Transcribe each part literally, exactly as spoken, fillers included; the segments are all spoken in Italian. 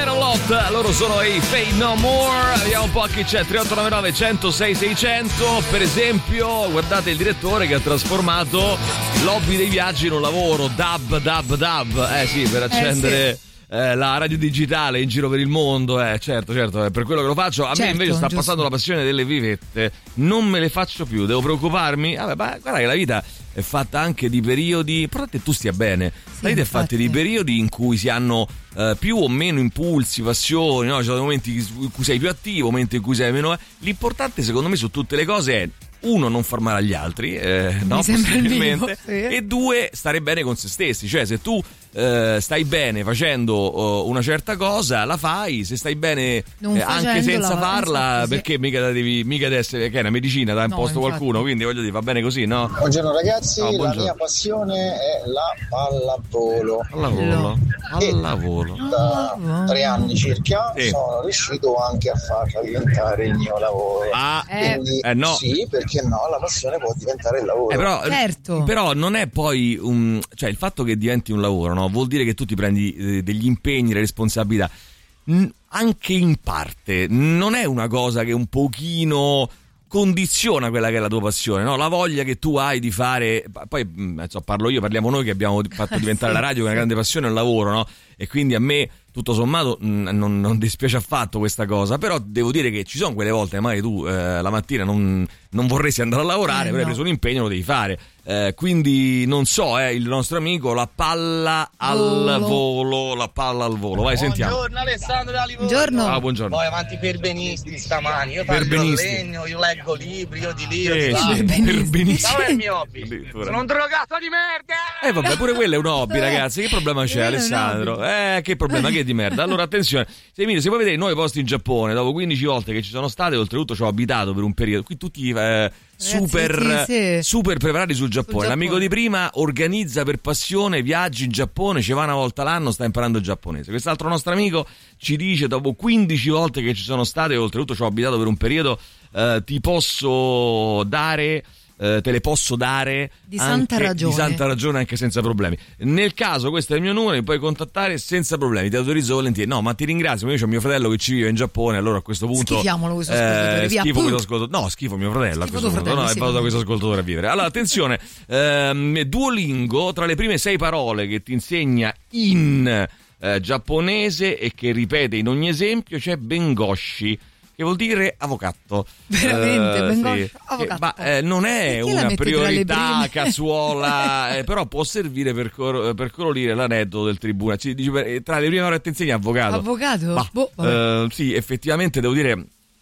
Better Lot, loro sono i Fade No More. Vediamo un po' a chi c'è. Tre otto nove nove uno zero sei sei zero zero. Per esempio, guardate il direttore che ha trasformato l'hobby dei viaggi in un lavoro. Dub, dub, dub. Eh sì, per accendere... Eh sì. Eh, la radio digitale in giro per il mondo, eh, certo, certo, è per quello che lo faccio. A certo, me invece sta giusto. Passando la passione delle vivette, non me le faccio più, devo preoccuparmi. Vabbè, ma guarda che la vita è fatta anche di periodi, però te tu stia bene. Sì, la vita è fatta di periodi in cui si hanno eh, più o meno impulsi, passioni, no? Ci sono momenti in cui sei più attivo, momenti in cui sei meno. L'importante secondo me su tutte le cose è: uno, non far male agli altri, eh, no, possibilmente, sì. E due, stare bene con se stessi. Cioè, se tu eh, stai bene facendo uh, una certa cosa, la fai. Se stai bene eh, anche senza farla, sì. Perché mica devi mica deve essere, che è una medicina, da imposto no, qualcuno, quindi voglio dire, va bene così, no? Buongiorno ragazzi, no, buongiorno. La mia passione è la pallavolo. Pallavolo, pallavolo. Da tre anni circa sì. Sono riuscito anche a farla diventare il mio lavoro. Ah, quindi eh, no. Sì, perché no, la passione può diventare il lavoro. Eh, però, certo. Però non è poi un, cioè il fatto che diventi un lavoro, no? Vuol dire che tu ti prendi eh, degli impegni, le responsabilità. N- anche in parte non è una cosa che un pochino condiziona quella che è la tua passione, no? La voglia che tu hai di fare, poi insomma, parlo io, parliamo noi che abbiamo fatto diventare sì, la radio una grande passione, un lavoro, no? E quindi a me tutto sommato mh, non, non dispiace affatto questa cosa, però devo dire che ci sono quelle volte magari tu eh, la mattina non, non vorresti andare a lavorare, eh, però hai no. preso un impegno, lo devi fare, eh, quindi non so, eh, il nostro amico la palla al volo, volo la palla al volo, vai, sentiamo. Buongiorno Alessandro da Livorno. Buongiorno. Ah, buongiorno. Poi avanti perbenisti stamani, io taglio il legno, io leggo libri, io di lì, io sì, di là. perbenisti. Qual è il mio hobby? Sono un drogato di merda! Eh vabbè, pure quello è un hobby, ragazzi, che problema c'è, Alessandro? Eh, che problema, che di merda. Allora attenzione, se, Emilio, se vuoi vedere i nuovi posti in Giappone, dopo quindici volte che ci sono state, oltretutto ci ho abitato per un periodo, qui tutti eh, super, Ragazzi, sì, sì. super preparati sul Giappone. sul L'amico Giappone di prima organizza per passione viaggi in Giappone, ci va una volta l'anno, sta imparando il giapponese. Quest'altro nostro amico ci dice, dopo quindici volte che ci sono state, oltretutto ci ho abitato per un periodo, eh, ti posso dare... Uh, te le posso dare di santa anche, ragione di santa ragione anche senza problemi. Nel caso questo è il mio numero, mi puoi contattare senza problemi, ti autorizzo volentieri. No, ma ti ringrazio, io c'ho mio fratello che ci vive in Giappone, allora a questo punto schifiamolo questo ascoltatore, eh, via. schifo questo ascoltatore. No, schifo mio fratello, schifo a questo punto, no, sì, vado da questo ascoltatore a vivere. Allora attenzione, ehm, Duolingo, tra le prime sei parole che ti insegna in eh, giapponese e che ripete in ogni esempio c'è bengoshi, che vuol dire avvocato. Veramente, uh, bengoshi, sì. avvocato. Ma eh, non è perché una priorità casuola, eh, però può servire per, cor- per colorire l'aneddoto del tribunale. Ci dice, per, tra le prime ore ti insegna avvocato. Avvocato? Ma, boh, uh, sì, effettivamente devo dire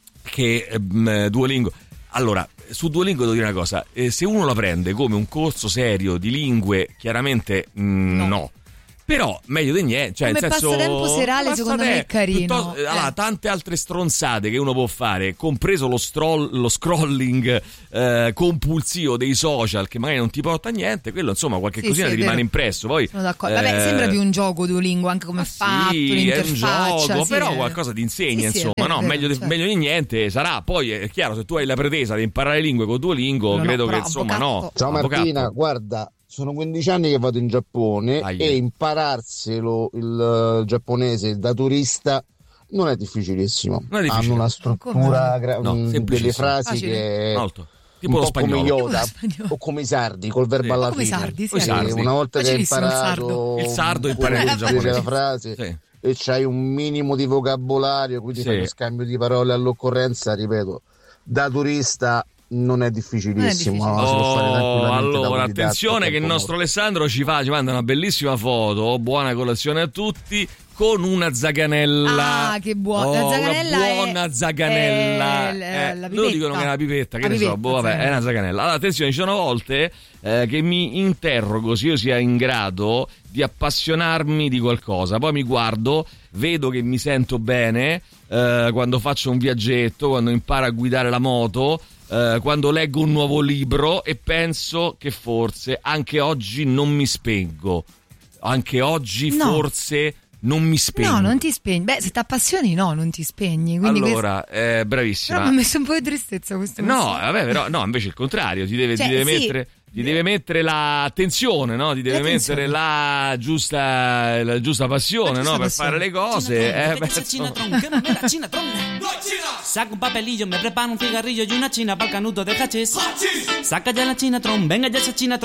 che um, Duolingo... Allora, su Duolingo devo dire una cosa, eh, se uno la prende come un corso serio di lingue, chiaramente mh, no. no. Però meglio di niente, cioè come nel senso, passatempo serale secondo me è carino. Piuttosto, allora, eh. tante altre stronzate che uno può fare, compreso lo, stroll, lo scrolling eh, compulsivo dei social che magari non ti porta a niente, quello insomma qualche sì, cosina sì, ti rimane impresso. Poi, sono d'accordo. Eh, Vabbè, sembra più un gioco Duolingo anche come è fatto, sì, l'interfaccia. È un gioco, sì, però è... qualcosa ti insegna, sì, insomma, sì, no? vero, Meglio, certo. di, meglio di niente sarà. Poi è chiaro, se tu hai la pretesa di imparare lingue con Duolingo, no, credo no, che insomma avvocato. no. Ciao avvocato. Martina, guarda, sono quindici anni che vado in Giappone Aia. e impararselo il uh, giapponese da turista non è difficilissimo. Non è difficile. Hanno una struttura gra- no, mh, delle frasi Facile. che molto. Tipo un lo po' come spagnolo. Yoda o come i sardi col verbo sì. alla come fine. sardi, sì, i sardi. Una volta che hai Facilissimo il sardo. imparato Il sardo impari come il dire giapponese. la frase Sì. e c'hai un minimo di vocabolario, quindi Sì. fai lo scambio di parole all'occorrenza, ripeto, da turista non è difficilissimo. Non è difficile. No? Si può fare Oh, tranquillamente da allora autodidatta, attenzione che il nostro molto. Alessandro ci fa, ci manda una bellissima foto. Buona colazione a tutti con una zaganella. Ah, che buona. Oh, La zaganella una è- buona zaganella. è l- Eh, la loro pipetta. dicono che è una pipetta, che La ne so, pipetta, boh, vabbè, zaganella. è una zaganella. Allora attenzione, ci sono volte eh, che mi interrogo se io sia in grado di appassionarmi di qualcosa, poi mi guardo, vedo che mi sento bene eh, quando faccio un viaggetto, quando imparo a guidare la moto, eh, quando leggo un nuovo libro e penso che forse anche oggi non mi spengo, anche oggi No. forse non mi spegno. No, non ti spegni. Beh, se ti appassioni, no, non ti spegni. Quindi allora, eh, bravissima. questo... Però mi ha messo un po' di tristezza questo. No, questo. vabbè, però no, invece il contrario, ti deve, Cioè, ti deve sì, mettere, ti deve mettere l'attenzione, no? Ti deve mettere la giusta, la giusta passione, no? Per fare le cose. Eh, beh, saca un papelillo, me preparo un cigarrillo y una china pa'l canuto de hachís. Saca ya la chinatron, venga ya esa chinatron.